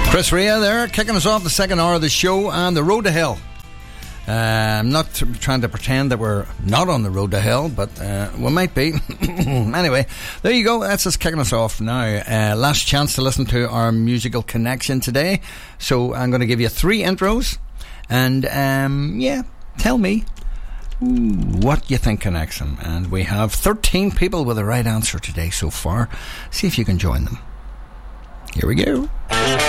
Chris Rea there, kicking us off the second hour of the show, and the road to hell. I'm not trying to pretend that we're not on the road to hell, but we might be. Anyway, there you go. That's just kicking us off now. Last chance to listen to our musical connection today. So I'm going to give you 3 intros, and tell me what you think connects them. And we have 13 people with the right answer today so far. See if you can join them. Here we go.